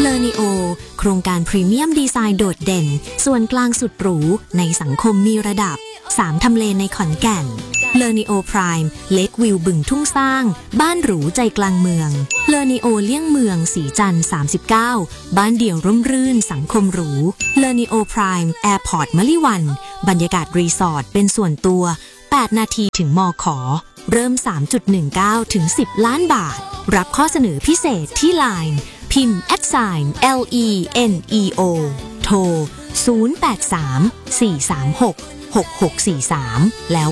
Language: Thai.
เลอนิโอโครงการพรีเมียมดีไซน์โดดเด่นส่วนกลางสุดหรูในสังคมมีระดับ3ทำเลในขอนแก่นเลอนิโอไพร์เลควิวบึงทุ่งสร้างบ้านหรูใจกลางเมืองเลอนิโอเลี่ยงเมืองสีจันทร์39บ้านเดี่ยวร่มรื่นสังคมหรูเลอนิโอไพร์แอร์พอร์ตมะลิวันบรรยากาศรีสอร์ทเป็นส่วนตัว8นาทีถึงมข.เริ่ม 3.19 ถึง 10 ล้านบาทรับข้อเสนอพิเศษที่ LINE พิมพ์ @LENEO โทร 083 436 6643 แล้ว